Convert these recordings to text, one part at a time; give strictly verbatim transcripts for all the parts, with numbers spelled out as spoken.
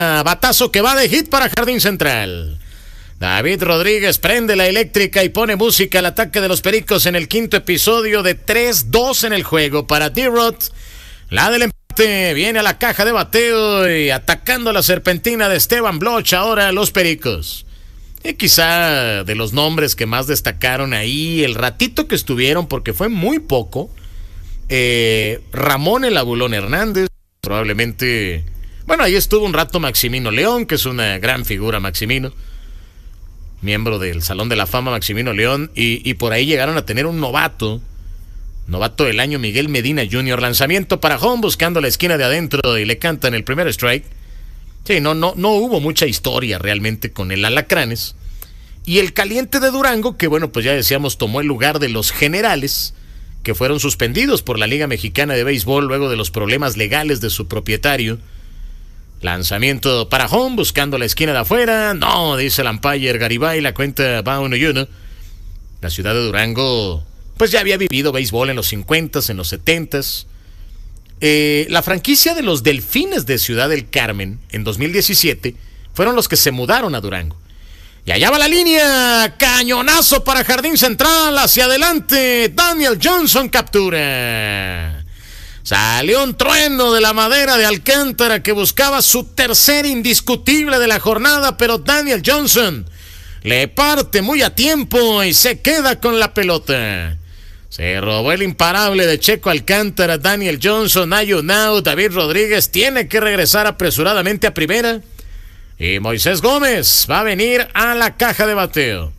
Batazo que va de hit para Jardín Central. David Rodríguez prende la eléctrica y pone música al ataque de los Pericos en el quinto episodio de tres dos en el juego para D-Rod. La del empate viene a la caja de bateo y atacando la serpentina de Esteban Bloch ahora los Pericos. Y quizá de los nombres que más destacaron ahí, el ratito que estuvieron, porque fue muy poco, eh, Ramón el Abulón Hernández, probablemente... Bueno, ahí estuvo un rato Maximino León, que es una gran figura Maximino, miembro del Salón de la Fama Maximino León, y, y por ahí llegaron a tener un novato, novato del año Miguel Medina junior Lanzamiento para home, buscando la esquina de adentro y le cantan el primer strike. Sí, no, no, no hubo mucha historia realmente con el Alacranes. Y el caliente de Durango, que bueno, pues ya decíamos, tomó el lugar de los Generales, que fueron suspendidos por la Liga Mexicana de Béisbol luego de los problemas legales de su propietario. Lanzamiento para home, buscando la esquina de afuera. No, dice el umpire Garibay, la cuenta va uno y uno. La ciudad de Durango, pues ya había vivido béisbol en los cincuentas, en los setentas. Eh, la franquicia de los Delfines de Ciudad del Carmen, en dos mil diecisiete, fueron los que se mudaron a Durango. Y allá va la línea, cañonazo para Jardín Central, hacia adelante, Daniel Johnson captura. Salió un trueno de la madera de Alcántara que buscaba su tercer indiscutible de la jornada, pero Daniel Johnson le parte muy a tiempo y se queda con la pelota. Se robó el imparable de Checo Alcántara, Daniel Johnson, hay un out, David Rodríguez tiene que regresar apresuradamente a primera y Moisés Gómez va a venir a la caja de bateo.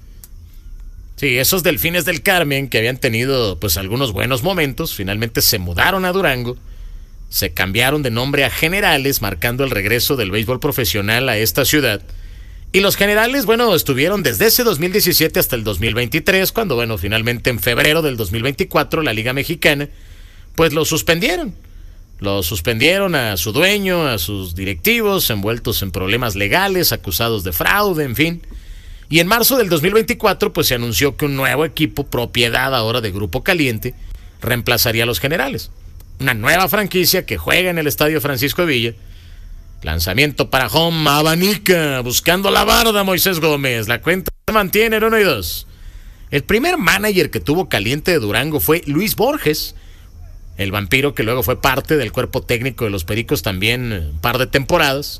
Sí, esos Delfines del Carmen que habían tenido pues algunos buenos momentos, finalmente se mudaron a Durango, se cambiaron de nombre a Generales, marcando el regreso del béisbol profesional a esta ciudad. Y los Generales, bueno, estuvieron desde ese dos mil diecisiete hasta el dos mil veintitrés, cuando, bueno, finalmente en febrero del dos mil veinticuatro la Liga Mexicana, pues lo suspendieron. Lo suspendieron a su dueño, a sus directivos, envueltos en problemas legales, acusados de fraude, en fin. Y en marzo del dos mil veinticuatro, pues se anunció que un nuevo equipo, propiedad ahora de Grupo Caliente, reemplazaría a los Generales. Una nueva franquicia que juega en el Estadio Francisco Villa. Lanzamiento para home, abanica, buscando la barda Moisés Gómez. La cuenta se mantiene en uno y dos. El primer manager que tuvo Caliente de Durango fue Luis Borges, el vampiro que luego fue parte del cuerpo técnico de los Pericos también un par de temporadas.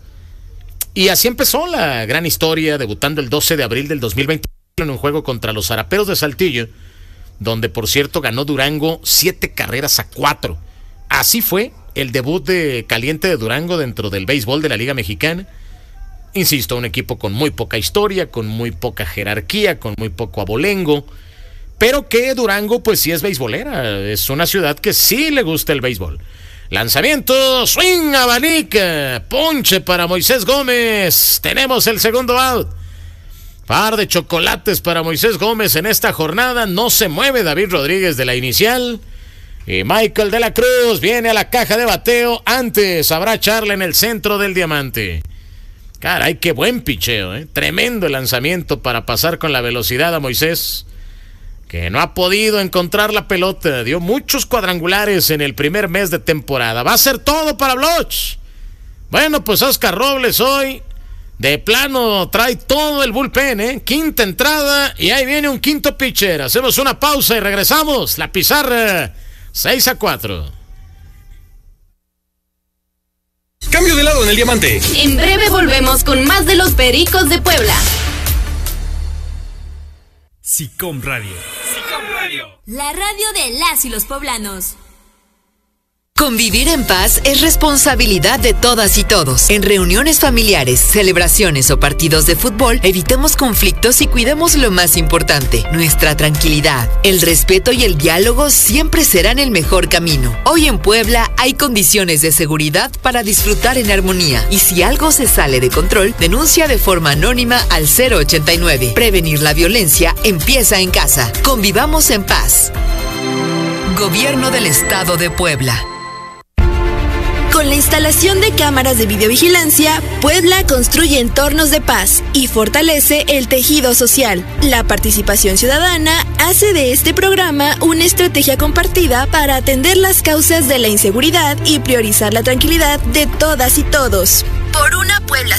Y así empezó la gran historia, debutando el doce de abril del dos mil veinte en un juego contra los Zaraperos de Saltillo, donde por cierto ganó Durango siete carreras a cuatro. Así fue el debut de Caliente de Durango dentro del béisbol de la Liga Mexicana. Insisto, un equipo con muy poca historia, con muy poca jerarquía, con muy poco abolengo, pero que Durango pues sí es beisbolera, es una ciudad que sí le gusta el béisbol. Lanzamiento, swing, abanica, ponche para Moisés Gómez. Tenemos el segundo out. Par de chocolates para Moisés Gómez en esta jornada. No se mueve David Rodríguez de la inicial. Y Michael de la Cruz viene a la caja de bateo. Antes habrá charla en el centro del diamante. Caray, qué buen picheo, ¿eh? Tremendo el lanzamiento para pasar con la velocidad a Moisés, que no ha podido encontrar la pelota. Dio muchos cuadrangulares en el primer mes de temporada. Va a ser todo para Bloch. Bueno, pues Oscar Robles hoy de plano trae todo el bullpen, ¿eh? Quinta entrada y ahí viene un quinto pitcher. Hacemos una pausa y regresamos. La pizarra seis a cuatro. Cambio de lado en el diamante. En breve volvemos con más de los Pericos de Puebla. SICOM Radio. SICOM Radio. La radio de las y los poblanos. Convivir en paz es responsabilidad de todas y todos. En reuniones familiares, celebraciones o partidos de fútbol, evitemos conflictos y cuidemos lo más importante, nuestra tranquilidad. El respeto y el diálogo siempre serán el mejor camino. Hoy en Puebla hay condiciones de seguridad para disfrutar en armonía. Y si algo se sale de control, denuncia de forma anónima al cero ochenta y nueve. Prevenir la violencia empieza en casa. Convivamos en paz. Gobierno del Estado de Puebla. Con la instalación de cámaras de videovigilancia, Puebla construye entornos de paz y fortalece el tejido social. La participación ciudadana hace de este programa una estrategia compartida para atender las causas de la inseguridad y priorizar la tranquilidad de todas y todos. Por una Puebla